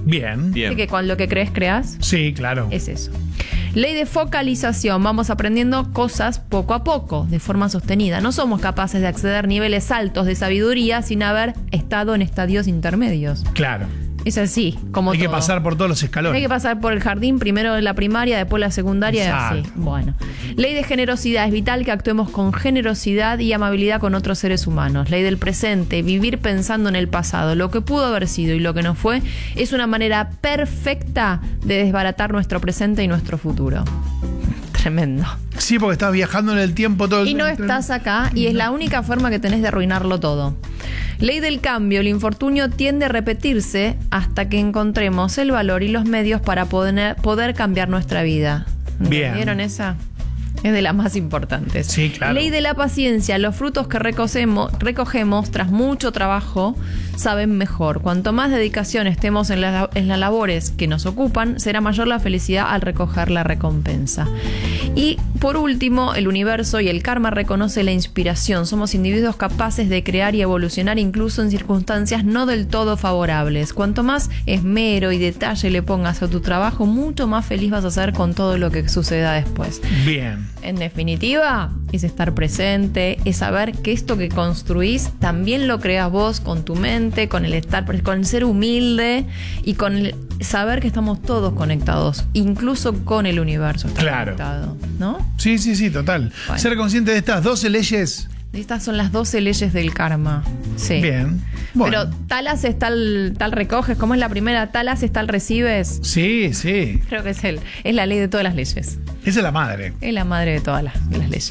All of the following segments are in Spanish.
Bien. Así que con lo que crees, creas. Sí, claro. Es eso. Ley de focalización. Vamos aprendiendo cosas poco a poco, de forma sostenida. No somos capaces de acceder a niveles altos de sabiduría sin haber estado en estadios intermedios. Claro. Es así, como Hay todo. que pasar por todos los escalones. Hay que pasar por el jardín, primero la primaria, después la secundaria, Exacto. y así. Bueno. Ley de generosidad. Es vital que actuemos con generosidad y amabilidad con otros seres humanos. Ley del presente. Vivir pensando en el pasado. Lo que pudo haber sido y lo que no fue es una manera perfecta de desbaratar nuestro presente y nuestro futuro. Tremendo. Sí, porque estás viajando en el tiempo todo el Y no tiempo. estás acá y es la única forma que tenés de arruinarlo todo. Ley del cambio. El infortunio tiende a repetirse hasta que encontremos el valor y los medios para poder cambiar nuestra vida. Bien. ¿Vieron esa? Es de las más importantes. Sí, claro. Ley de la paciencia. Los frutos que recogemos tras mucho trabajo saben mejor. Cuanto más dedicación estemos en las labores que nos ocupan, será mayor la felicidad al recoger la recompensa. Y por último, el universo y el karma reconoce la inspiración. Somos individuos capaces de crear y evolucionar incluso en circunstancias no del todo favorables. Cuanto más esmero y detalle le pongas a tu trabajo, mucho más feliz vas a ser con todo lo que suceda después. Bien. En definitiva, es estar presente, es saber que esto que construís también lo creas vos con tu mente, con el con el ser humilde y con el saber que estamos todos conectados, incluso con el universo está Claro. conectado, ¿no? Sí, total. Bueno. Ser consciente de estas 12 leyes. Estas son las 12 leyes del karma. Sí. Bien. Bueno. Pero tal haces, tal recoges, ¿cómo es la primera? Tal haces, tal recibes. Sí. Creo que es la ley de todas las leyes. Esa es la madre. Es la madre de todas las leyes.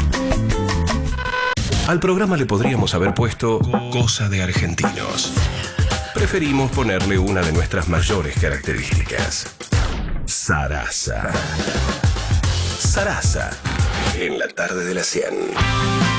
Al programa le podríamos haber puesto Cosa de Argentinos. Preferimos ponerle una de nuestras mayores características. Sarasa. Sarasa. En la tarde de la 100.